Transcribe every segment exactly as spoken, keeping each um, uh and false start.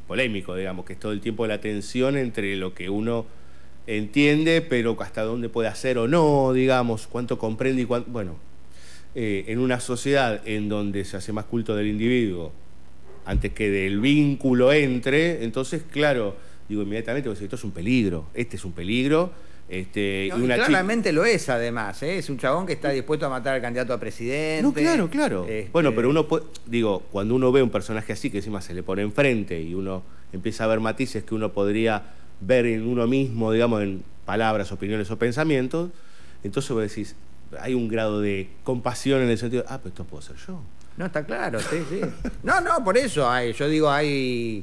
polémico, digamos, que es todo el tiempo la tensión entre lo que uno entiende, pero hasta dónde puede hacer o no, digamos, cuánto comprende y cuánto... Bueno, eh, en una sociedad en donde se hace más culto del individuo antes que del vínculo entre, entonces, claro, digo inmediatamente, pues, esto es un peligro, este es un peligro. Este, no, y una y claramente lo es, además, ¿eh? Es un chabón que está dispuesto a matar al candidato a presidente. No, claro, claro. Este... Bueno, pero uno puede, digo, cuando uno ve un personaje así, que encima se le pone enfrente y uno empieza a ver matices que uno podría ver en uno mismo, digamos, en palabras, opiniones o pensamientos, entonces vos decís, hay un grado de compasión en el sentido, ah, pero esto puedo ser yo. No, está claro, sí, sí. No, no, por eso hay, yo digo, hay...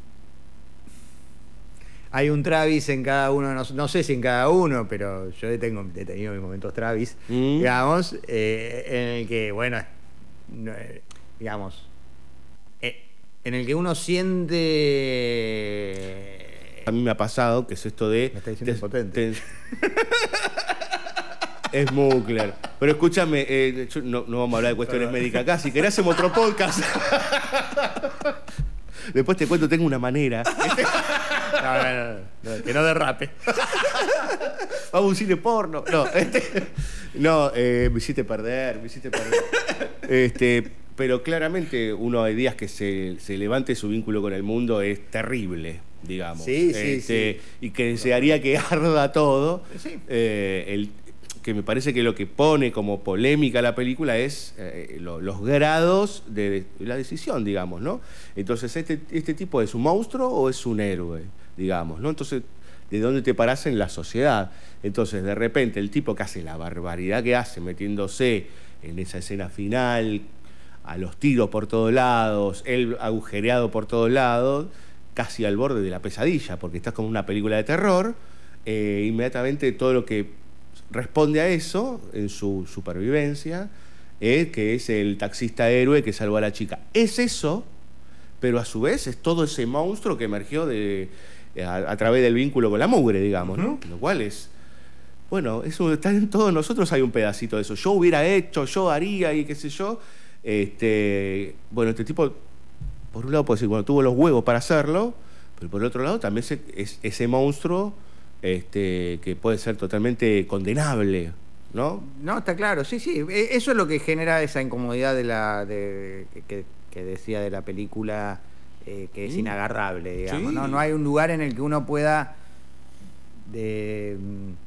Hay un Travis en cada uno, no, no sé si en cada uno, pero yo tengo, he tenido mis momentos Travis, mm. digamos, eh, en el que, bueno, no, eh, digamos, eh, en el que uno siente... A mí me ha pasado que es esto de... Me está diciendo te, impotente. Te, es muy claro. Pero escúchame, eh, no, no vamos a hablar de cuestiones médicas acá, si querés hacemos otro podcast. Después te cuento, tengo una manera. No, no, no, no, que no derrape. Vamos a un cine porno. No, este, no eh, me hiciste perder, me hiciste perder. Este, pero claramente uno hay días que se, se levante su vínculo con el mundo es terrible, digamos. Sí, este, sí, sí. Y que desearía que arda todo. Sí. Eh, el, que me parece que lo que pone como polémica la película es eh, lo, los grados de, de la decisión, digamos, ¿no? Entonces, ¿este, este tipo es un monstruo o es un héroe, digamos, ¿no? Entonces, ¿de dónde te parás en la sociedad? Entonces, de repente, el tipo que hace la barbaridad que hace, metiéndose en esa escena final, a los tiros por todos lados, él agujereado por todos lados, casi al borde de la pesadilla, porque estás como una película de terror, eh, inmediatamente todo lo que responde a eso en su supervivencia, eh, que es el taxista héroe que salvó a la chica. Es eso, pero a su vez es todo ese monstruo que emergió de, a, a través del vínculo con la mugre, digamos, ¿no? Uh-huh. Lo cual es, bueno, eso está en todos nosotros, hay un pedacito de eso. Yo hubiera hecho, yo haría y qué sé yo. Este, bueno, este tipo, por un lado puedo decir, bueno, tuvo los huevos para hacerlo, pero por el otro lado también es, es ese monstruo Este, que puede ser totalmente condenable, ¿no? No, está claro, sí, sí. Eso es lo que genera esa incomodidad de la de, que, que decía de la película, eh, que es mm. inagarrable, digamos. Sí. ¿no? No hay un lugar en el que uno pueda... De,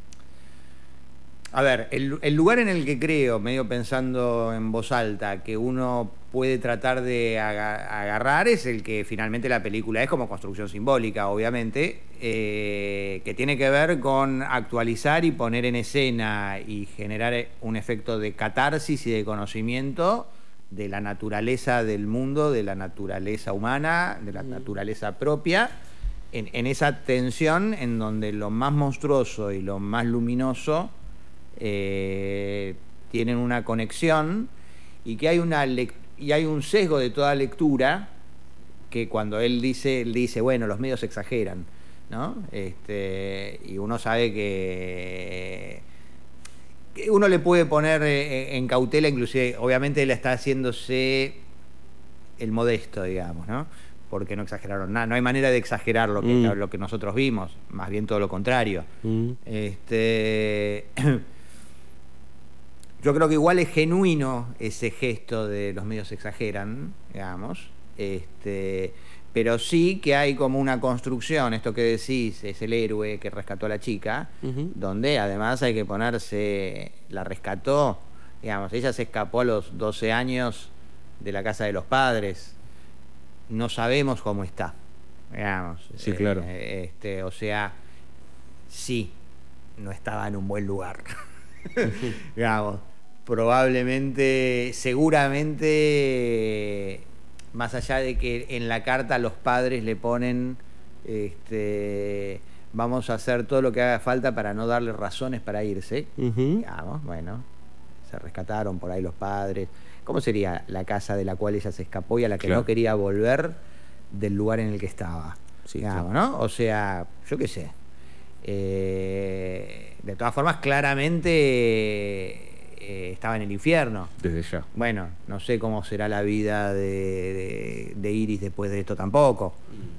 a ver, el, el lugar en el que creo, medio pensando en voz alta, que uno puede tratar de agarrar es el que finalmente la película es como construcción simbólica, obviamente, eh, que tiene que ver con actualizar y poner en escena y generar un efecto de catarsis y de conocimiento de la naturaleza del mundo, de la naturaleza humana, de la naturaleza propia, en, en esa tensión en donde lo más monstruoso y lo más luminoso eh, tienen una conexión y que hay una lectura y hay un sesgo de toda lectura que cuando él dice, él dice, bueno, los medios exageran, ¿no? Este, y uno sabe que, que uno le puede poner en cautela, inclusive, obviamente él está haciéndose el modesto, digamos, ¿no? Porque no exageraron nada, no hay manera de exagerar lo que, mm. lo que nosotros vimos, más bien todo lo contrario. Mm. Este... Yo creo que igual es genuino ese gesto de los medios exageran, digamos, este, pero sí que hay como una construcción, esto que decís, es el héroe que rescató a la chica, uh-huh. donde además hay que ponerse, la rescató, digamos, ella se escapó a los doce años de la casa de los padres, no sabemos cómo está, digamos. Sí, eh, claro. Este, o sea, sí, no estaba en un buen lugar. Digamos, probablemente, seguramente, más allá de que en la carta los padres le ponen, este, vamos a hacer todo lo que haga falta para no darle razones para irse. Uh-huh. Digamos, bueno, se rescataron por ahí los padres. ¿Cómo sería la casa de la cual ella se escapó y a la que claro. no quería volver del lugar en el que estaba? Sí, digamos, claro. ¿no? O sea, yo qué sé. Eh, de todas formas, claramente eh, estaba en el infierno. Desde ya. Bueno, no sé cómo será la vida de, de, de Iris después de esto tampoco. Mm.